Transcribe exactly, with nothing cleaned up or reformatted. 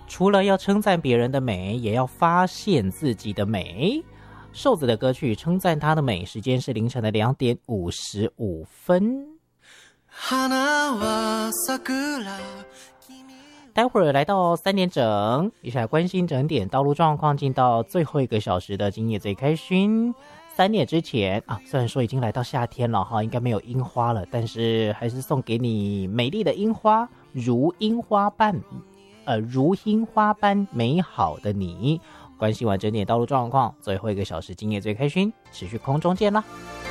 除了要称赞别人的美，也要发现自己的美。瘦子的歌曲称赞她的美，时间是凌晨的两点五十五分。待会儿来到三点整，一起来关心整点道路状况，进到最后一个小时的今夜最开心。三点之前啊，虽然说已经来到夏天了哈，应该没有樱花了，但是还是送给你美丽的樱花，如樱花般，呃，如樱花般美好的你。关心完整点道路状况，最后一个小时今夜最开心，持续空中见啦。